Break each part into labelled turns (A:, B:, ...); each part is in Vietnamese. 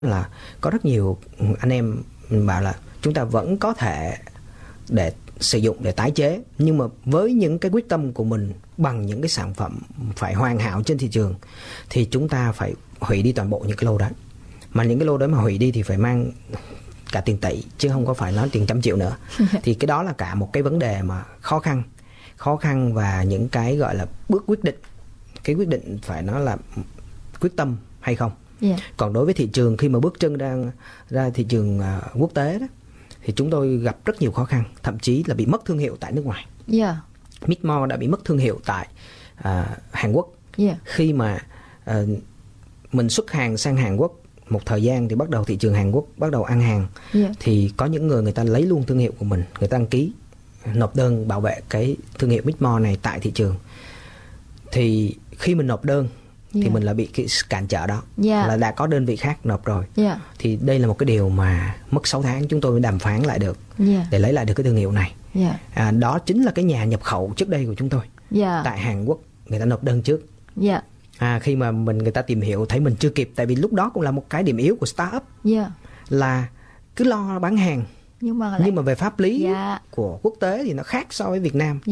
A: là có rất nhiều anh em bảo là chúng ta vẫn có thể để sử dụng để tái chế, nhưng mà với những cái quyết tâm của mình bằng những cái sản phẩm phải hoàn hảo trên thị trường thì chúng ta phải hủy đi toàn bộ những cái lô đấy. Mà những cái lô đấy mà hủy đi thì phải mang cả tiền tỷ chứ không có phải nói tiền trăm triệu nữa. Thì cái đó là cả một cái vấn đề mà khó khăn và những cái gọi là bước quyết định. Cái quyết định phải nói là quyết tâm hay không. Còn đối với thị trường, khi mà bước chân ra thị trường quốc tế đó, thì chúng tôi gặp rất nhiều khó khăn, thậm chí là bị mất thương hiệu tại nước ngoài. Midmore đã bị mất thương hiệu tại Hàn Quốc. Khi mà mình xuất hàng sang Hàn Quốc một thời gian thì bắt đầu thị trường Hàn Quốc bắt đầu ăn hàng. Thì có những người ta lấy luôn thương hiệu của mình, người ta đăng ký nộp đơn bảo vệ cái thương hiệu Midmore này tại thị trường. Thì khi mình nộp đơn thì mình là bị cái cản trở đó, là đã có đơn vị khác nộp rồi. Thì đây là một cái điều mà mất 6 tháng chúng tôi mới đàm phán lại được để lấy lại được cái thương hiệu này. Đó chính là cái nhà nhập khẩu trước đây của chúng tôi. Tại Hàn Quốc người ta nộp đơn trước. Khi mà người ta tìm hiểu thấy mình chưa kịp, tại vì lúc đó cũng là một cái điểm yếu của startup, là cứ lo bán hàng nhưng mà về pháp lý của quốc tế thì nó khác so với Việt Nam.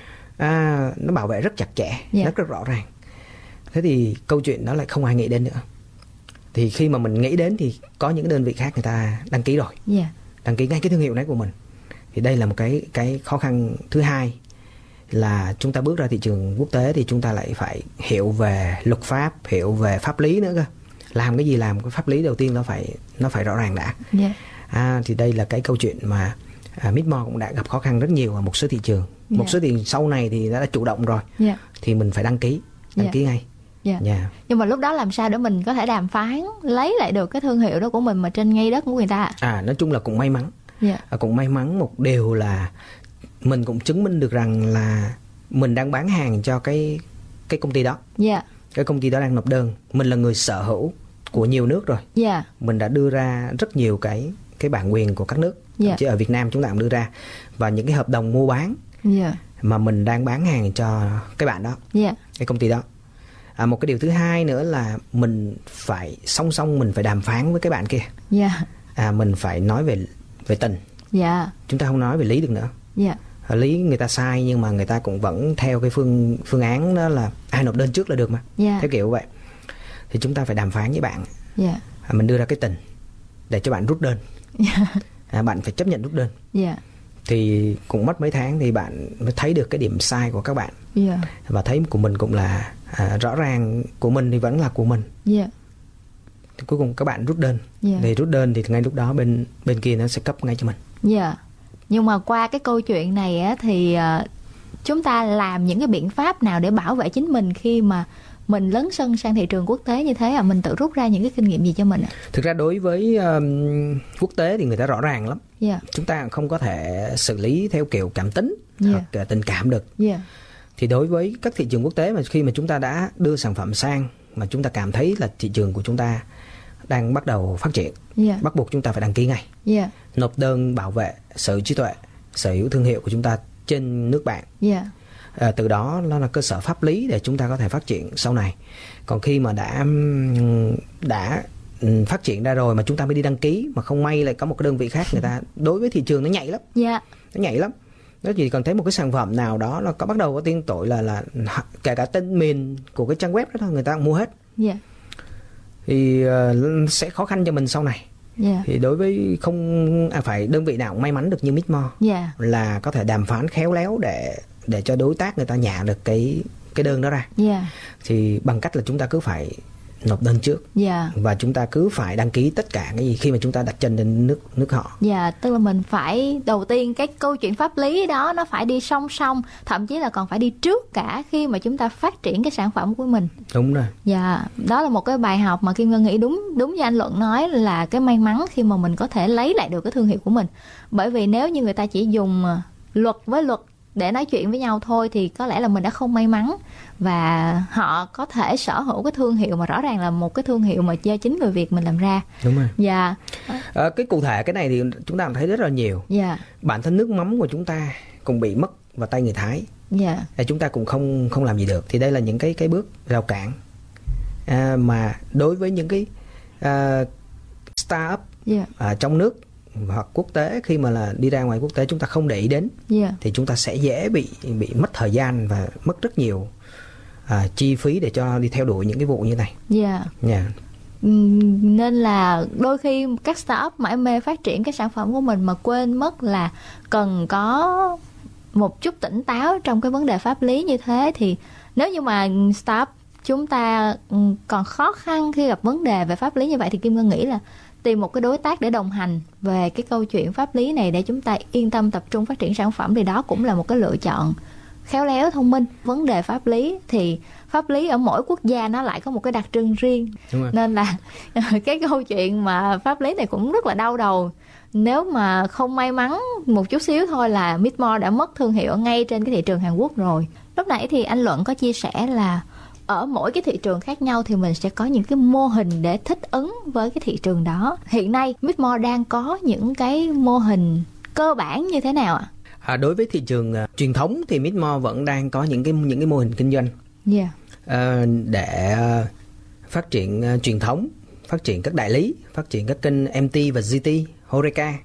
A: Nó bảo vệ rất chặt chẽ, rất rõ ràng. Thế thì câu chuyện đó lại không ai nghĩ đến nữa. Thì khi mà mình nghĩ đến thì có những đơn vị khác người ta đăng ký rồi, đăng ký ngay cái thương hiệu này của mình. Thì đây là một cái khó khăn thứ hai, là chúng ta bước ra thị trường quốc tế thì chúng ta lại phải hiểu về luật pháp, hiểu về pháp lý nữa cơ. Làm cái gì làm cái pháp lý đầu tiên nó phải rõ ràng đã. Thì đây là cái câu chuyện mà Midmore cũng đã gặp khó khăn rất nhiều ở một số thị trường. Một số thị trường sau này thì đã chủ động rồi, thì mình phải đăng ký ngay.
B: Nhưng mà lúc đó làm sao để mình có thể đàm phán lấy lại được cái thương hiệu đó của mình mà trên ngay đất của người ta?
A: Nói chung là cũng may mắn. Cũng may mắn một điều là mình cũng chứng minh được rằng là mình đang bán hàng cho cái công ty đó. Cái công ty đó đang nộp đơn. Mình là người sở hữu của nhiều nước rồi. Mình đã đưa ra rất nhiều cái bản quyền của các nước. Chứ ở Việt Nam chúng ta cũng đưa ra. Và những cái hợp đồng mua bán mà mình đang bán hàng cho cái bạn đó, cái công ty đó. Một cái điều thứ hai nữa là mình phải song song mình phải đàm phán với cái bạn kia. Mình phải nói về tình. Chúng ta không nói về lý được nữa. Lý người ta sai nhưng mà người ta cũng vẫn theo cái phương án đó là ai nộp đơn trước là được mà. Theo kiểu vậy. Thì chúng ta phải đàm phán với bạn. Mình đưa ra cái tình để cho bạn rút đơn. Bạn phải chấp nhận rút đơn. Thì cũng mất mấy tháng thì bạn mới thấy được cái điểm sai của các bạn. Và thấy của mình cũng là rõ ràng của mình thì vẫn là của mình. Thì cuối cùng các bạn rút đơn. Thì rút đơn thì ngay lúc đó bên kia nó sẽ cấp ngay cho mình.
B: Nhưng mà qua cái câu chuyện này á, thì chúng ta làm những cái biện pháp nào để bảo vệ chính mình khi mà mình lấn sân sang thị trường quốc tế như thế? Mình tự rút ra những cái kinh nghiệm gì cho mình?
A: Thực ra đối với quốc tế thì người ta rõ ràng lắm. Chúng ta không có thể xử lý theo kiểu cảm tính hoặc tình cảm được. Thì đối với các thị trường quốc tế mà khi mà chúng ta đã đưa sản phẩm sang mà chúng ta cảm thấy là thị trường của chúng ta đang bắt đầu phát triển, bắt buộc chúng ta phải đăng ký ngay. Nộp đơn bảo vệ sở hữu trí tuệ, sở hữu thương hiệu của chúng ta trên nước bạn. Từ đó nó là cơ sở pháp lý để chúng ta có thể phát triển sau này. Còn khi mà đã phát triển ra rồi mà chúng ta mới đi đăng ký, mà không may lại có một cái đơn vị khác người ta, đối với thị trường nó nhạy lắm. Nó nhạy lắm. Nó chỉ cần thấy một cái sản phẩm nào đó nó có bắt đầu có tên tuổi là kể cả tên miền của cái trang web đó thôi, người ta cũng mua hết. Thì sẽ khó khăn cho mình sau này. Thì đối với không phải đơn vị nào cũng may mắn được như Midmore, là có thể đàm phán khéo léo để cho đối tác người ta nhả được cái đơn đó ra. Thì bằng cách là chúng ta cứ phải nộp đơn trước, và chúng ta cứ phải đăng ký tất cả cái gì khi mà chúng ta đặt chân đến nước họ.
B: Tức là mình phải đầu tiên cái câu chuyện pháp lý đó nó phải đi song song, thậm chí là còn phải đi trước cả khi mà chúng ta phát triển cái sản phẩm của mình.
A: Đúng rồi.
B: Đó là một cái bài học mà Kim Ngân nghĩ đúng như anh Luận nói, là cái may mắn khi mà mình có thể lấy lại được cái thương hiệu của mình. Bởi vì nếu như người ta chỉ dùng luật với luật để nói chuyện với nhau thôi thì có lẽ là mình đã không may mắn, và họ có thể sở hữu cái thương hiệu mà rõ ràng là một cái thương hiệu mà do chính người Việt mình làm ra.
A: Đúng rồi. Cái cụ thể cái này thì chúng ta thấy rất là nhiều. Bản thân nước mắm của chúng ta cũng bị mất vào tay người Thái. Chúng ta cũng không làm gì được. Thì đây là những cái bước rào cản mà đối với những cái startup trong nước hoặc quốc tế, khi mà là đi ra ngoài quốc tế chúng ta không để ý đến thì chúng ta sẽ dễ bị mất thời gian và mất rất nhiều chi phí để cho đi theo đuổi những cái vụ như này.
B: Nên là đôi khi các startup mải mê phát triển cái sản phẩm của mình mà quên mất là cần có một chút tỉnh táo trong cái vấn đề pháp lý như thế. Thì nếu như mà startup chúng ta còn khó khăn khi gặp vấn đề về pháp lý như vậy thì Kim Ngân nghĩ là tìm một cái đối tác để đồng hành về cái câu chuyện pháp lý này để chúng ta yên tâm tập trung phát triển sản phẩm, thì đó cũng là một cái lựa chọn khéo léo, thông minh. Vấn đề pháp lý thì pháp lý ở mỗi quốc gia nó lại có một cái đặc trưng riêng, nên là cái câu chuyện mà pháp lý này cũng rất là đau đầu. Nếu mà không may mắn một chút xíu thôi là Meetmore đã mất thương hiệu ngay trên cái thị trường Hàn Quốc rồi. Lúc nãy thì anh Luận có chia sẻ là ở mỗi cái thị trường khác nhau thì mình sẽ có những cái mô hình để thích ứng với cái thị trường đó. Hiện nay Meetmore đang có những cái mô hình cơ bản như thế nào ạ?
A: Đối với thị trường truyền thống thì Meetmore vẫn đang có những cái mô hình kinh doanh để phát triển truyền thống, phát triển các đại lý, phát triển các kênh MT và GT, Horeca,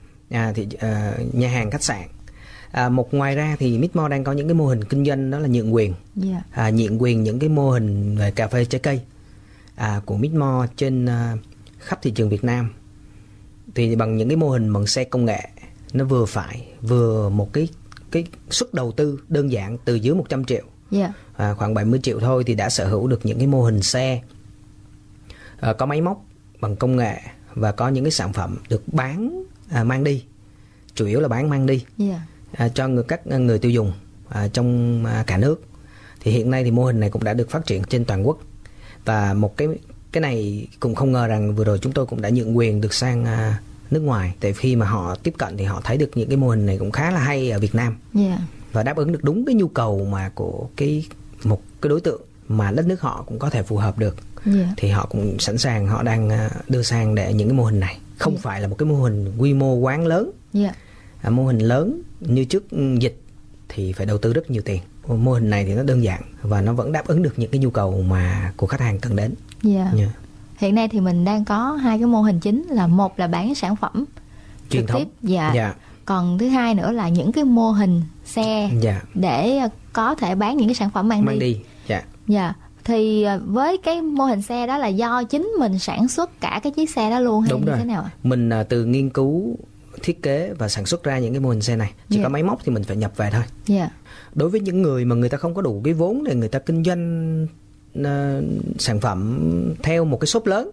A: nhà hàng, khách sạn. Ngoài ra thì Meetmore đang có những cái mô hình kinh doanh đó là nhượng quyền, nhượng quyền những cái mô hình về cà phê trái cây của Meetmore trên khắp thị trường Việt Nam. Thì bằng những cái mô hình bằng xe công nghệ, nó vừa phải, vừa một cái suất đầu tư đơn giản từ dưới 100 triệu, khoảng 70 triệu thôi thì đã sở hữu được những cái mô hình xe có máy móc bằng công nghệ và có những cái sản phẩm được bán mang đi, chủ yếu là bán mang đi cho các người tiêu dùng trong cả nước. Thì hiện nay thì mô hình này cũng đã được phát triển trên toàn quốc, và một cái này cũng không ngờ rằng vừa rồi chúng tôi cũng đã nhượng quyền được sang nước ngoài. Tại khi mà họ tiếp cận thì họ thấy được những cái mô hình này cũng khá là hay ở Việt Nam, và đáp ứng được đúng cái nhu cầu mà của một cái đối tượng mà đất nước họ cũng có thể phù hợp được. Thì họ cũng sẵn sàng, họ đang đưa sang để những cái mô hình này không phải là một cái mô hình quy mô quán lớn. Mô hình lớn như trước dịch thì phải đầu tư rất nhiều tiền. Mô hình này thì nó đơn giản và nó vẫn đáp ứng được những cái nhu cầu mà của khách hàng cần đến.
B: Hiện nay thì mình đang có hai cái mô hình chính, là một là bán sản phẩm
A: truyền thống,
B: còn thứ hai nữa là những cái mô hình xe để có thể bán những cái sản phẩm mang đi. Thì với cái mô hình xe đó là do chính mình sản xuất cả cái chiếc xe đó luôn hay như thế nào ạ?
A: Mình từ nghiên cứu, thiết kế và sản xuất ra những cái mô hình xe này. Chỉ có máy móc thì mình phải nhập về thôi. Đối với những người mà người ta không có đủ cái vốn để người ta kinh doanh sản phẩm theo một cái shop lớn,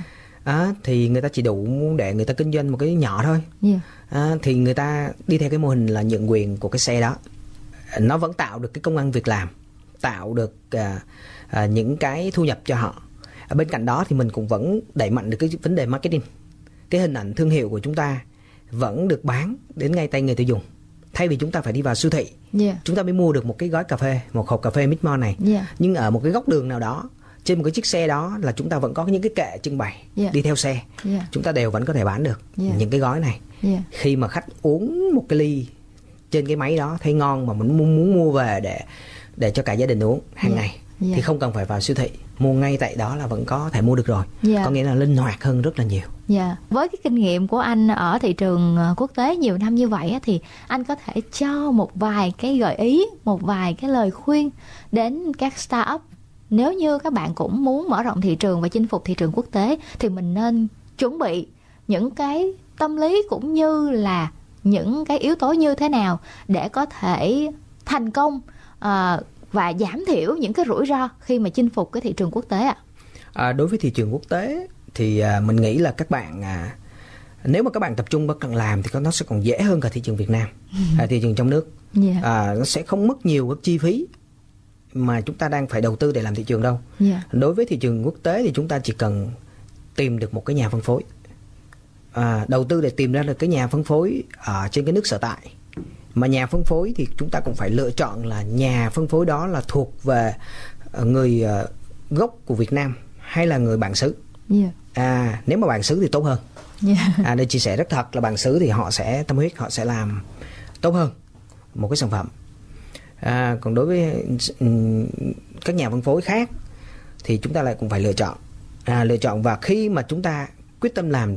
A: thì người ta chỉ đủ để người ta kinh doanh một cái nhỏ thôi, thì người ta đi theo cái mô hình là nhượng quyền của cái xe đó. Nó vẫn tạo được cái công ăn việc làm, tạo được những cái thu nhập cho họ. Bên cạnh đó thì mình cũng vẫn đẩy mạnh được cái vấn đề marketing. Cái hình ảnh thương hiệu của chúng ta vẫn được bán đến ngay tay người tiêu dùng. Thay vì chúng ta phải đi vào siêu thị, chúng ta mới mua được một cái gói cà phê, một hộp cà phê Meetmore này, nhưng ở một cái góc đường nào đó trên một cái chiếc xe đó là chúng ta vẫn có những cái kệ trưng bày đi theo xe. Chúng ta đều vẫn có thể bán được những cái gói này. Khi mà khách uống một cái ly trên cái máy đó thấy ngon mà mình muốn mua về để cho cả gia đình uống hàng ngày, thì không cần phải vào siêu thị, mua ngay tại đó là vẫn có thể mua được rồi. Có nghĩa là linh hoạt hơn rất là nhiều.
B: Với cái kinh nghiệm của anh ở thị trường quốc tế nhiều năm như vậy thì anh có thể cho một vài cái gợi ý, một vài cái lời khuyên đến các startup. Nếu như các bạn cũng muốn mở rộng thị trường và chinh phục thị trường quốc tế thì mình nên chuẩn bị những cái tâm lý cũng như là những cái yếu tố như thế nào để có thể thành công và giảm thiểu những cái rủi ro khi mà chinh phục cái thị trường quốc tế ạ?
A: Đối với thị trường quốc tế thì mình nghĩ là các bạn nếu mà các bạn tập trung vào cần làm thì nó sẽ còn dễ hơn cả thị trường Việt Nam. Thị trường trong nước nó sẽ không mất nhiều các chi phí mà chúng ta đang phải đầu tư để làm thị trường đâu. Đối với thị trường quốc tế thì chúng ta chỉ cần tìm được một cái nhà phân phối, đầu tư để tìm ra được cái nhà phân phối ở trên cái nước sở tại. Mà nhà phân phối thì chúng ta cũng phải lựa chọn là nhà phân phối đó là thuộc về người gốc của Việt Nam hay là người bản xứ. Nếu mà bản xứ thì tốt hơn. Đây chia sẻ rất thật là bản xứ thì họ sẽ tâm huyết, họ sẽ làm tốt hơn một cái sản phẩm. Còn đối với các nhà phân phối khác thì chúng ta lại cũng phải lựa chọn. Và khi mà chúng ta quyết tâm làm